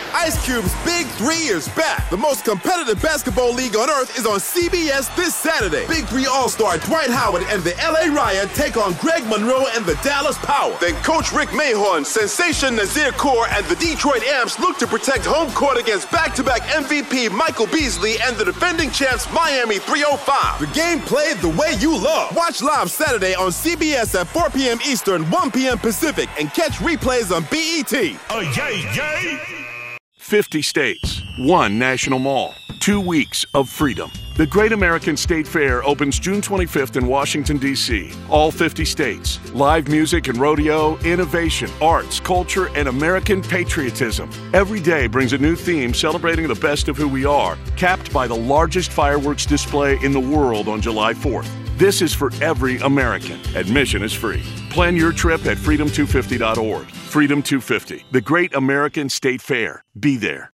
Ice Cube's Big 3 is back. The most competitive basketball league on earth is on CBS this Saturday. Big 3 All-Star Dwight Howard and the LA Riot take on Greg Monroe and the Dallas Power. Then Coach Rick Mahorn, Sensation Nazir Kaur, and the Detroit Amps look to protect home court against back-to-back MVP Michael Beasley and the defending champs Miami 305. The game played the way you love. Watch live Saturday on CBS at 4 p.m. Eastern, 1 p.m. Pacific, and catch replays on BET. Oh, yay! 50 states, 1 national mall, 2 weeks of freedom. The Great American State Fair opens June 25th in Washington, D.C. All 50 states. Live music and rodeo, innovation, arts, culture, and American patriotism. Every day brings a new theme celebrating the best of who we are, capped by the largest fireworks display in the world on July 4th. This is for every American. Admission is free. Plan your trip at freedom250.org. Freedom 250, the Great American State Fair. Be there.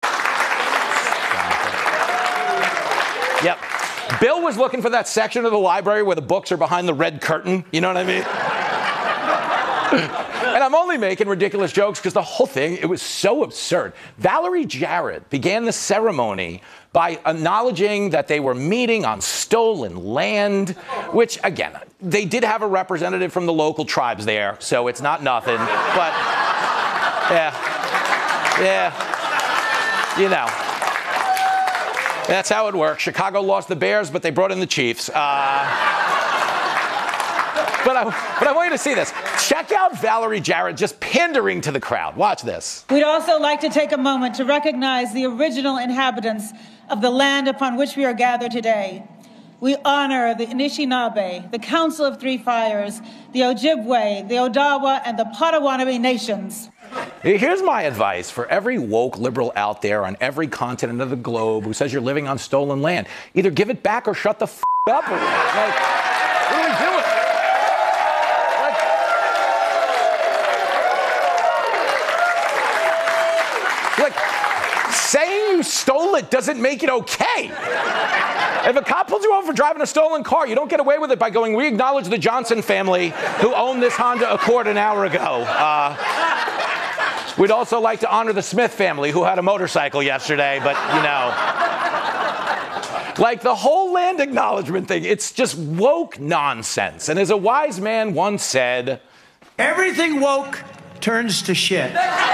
Yep. Bill was looking for that section of the library where the books are behind the red curtain. You know what I mean? And I'm only making ridiculous jokes because the whole thing, it was so absurd. Valerie Jarrett began the ceremony by acknowledging that they were meeting on stolen land, which, again, they did have a representative from the local tribes there, so it's not nothing. But, yeah, you know. That's how it works. Chicago lost the Bears, but they brought in the Chiefs. But I want you to see this. Check out Valerie Jarrett just pandering to the crowd. Watch this. We'd also like to take a moment to recognize the original inhabitants of the land upon which we are gathered today. We honor the Anishinaabe, the Council of Three Fires, the Ojibwe, the Odawa, and the Potawatomi nations. Here's my advice for every woke liberal out there on every continent of the globe who says you're living on stolen land. Either give it back or shut the up. Like, what are we doing? Like, saying you stole it doesn't make it okay. If a cop pulls you over for driving a stolen car, you don't get away with it by going, we acknowledge the Johnson family who owned this Honda Accord an hour ago. We'd also like to honor the Smith family who had a motorcycle yesterday, but, you know. Like the whole land acknowledgement thing, it's just woke nonsense. And as a wise man once said, everything woke turns to shit.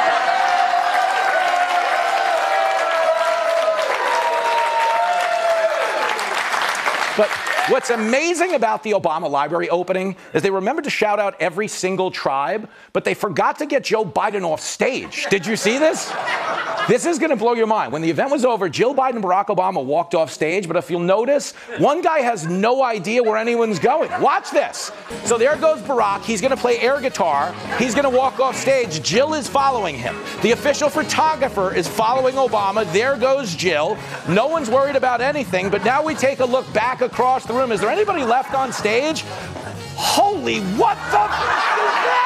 But what's amazing about the Obama Library opening is they remembered to shout out every single tribe, but they forgot to get Joe Biden off stage. Did you see this? This is going to blow your mind. When the event was over, Jill Biden and Barack Obama walked off stage, but if you'll notice, one guy has no idea where anyone's going. Watch this. So there goes Barack. He's going to play air guitar. He's going to walk off stage. Jill is following him. The official photographer is following Obama. There goes Jill. No one's worried about anything, but now we take a look back across the room. Is there anybody left on stage? Holy, what the f*** is that?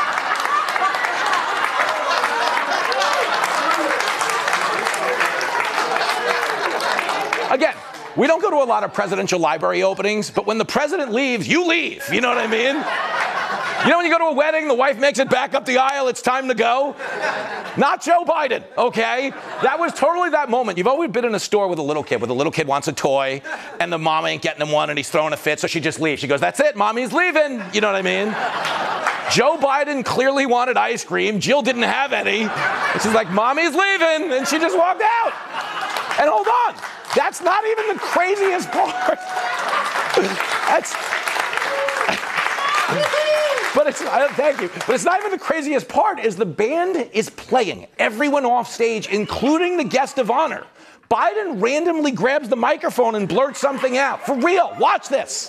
Again, we don't go to a lot of presidential library openings, but when the president leaves, you leave. You know what I mean? You know when you go to a wedding, the wife makes it back up the aisle, it's time to go? Not Joe Biden, okay? That was totally that moment. You've always been in a store with a little kid, where the little kid wants a toy, and the mom ain't getting him one, and he's throwing a fit, so she just leaves. She goes, that's it, mommy's leaving. You know what I mean? Joe Biden clearly wanted ice cream. Jill didn't have any. And she's like, mommy's leaving, and she just walked out. And hold on. That's not even the craziest part. Thank you. But it's not even the craziest part is the band is playing. Everyone off stage, including the guest of honor. Biden randomly grabs the microphone and blurts something out. For real. Watch this.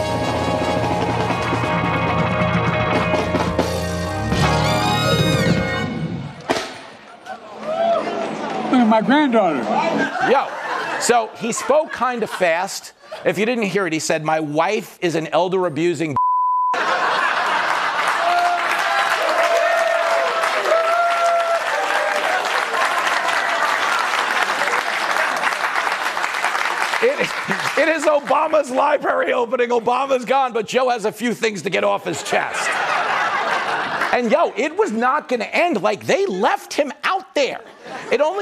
My granddaughter. Yo. So he spoke kind of fast. If you didn't hear it, he said, my wife is an elder-abusing It is Obama's library opening. Obama's gone, but Joe has a few things to get off his chest. And yo, it was not going to end. Like, they left him out there. It only